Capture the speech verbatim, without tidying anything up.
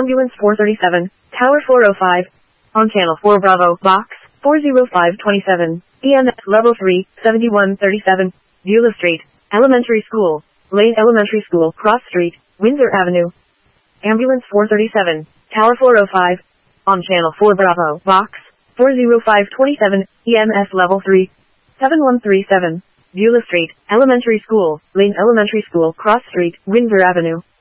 Ambulance four thirty-seven, Tower four oh five. On Channel four Bravo, Box four oh five twenty-seven, E M S Level three, seventy-one thirty-seven, Beulah Street, Elementary School, Lane Elementary School, Cross Street, Windsor Avenue. Ambulance four thirty-seven, Tower four oh five. On Channel four Bravo, Box four oh five twenty-seven, E M S Level three, seventy-one thirty-seven, Beulah Street, Elementary School, Lane Elementary School, Cross Street, Windsor Avenue.